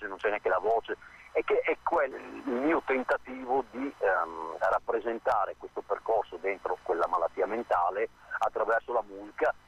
voce, non c'è neanche la voce, e che è il mio tentativo di rappresentare questo percorso dentro quella malattia mentale attraverso la musica,